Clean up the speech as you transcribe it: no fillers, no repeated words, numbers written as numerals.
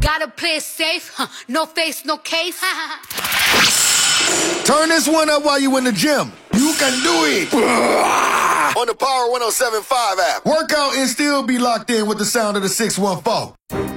Gotta play it safe, no face, no case. Turn this one up while you in the gym. You can do it. On the Power 107.5 app. Work out and still be locked in with the sound of the 614.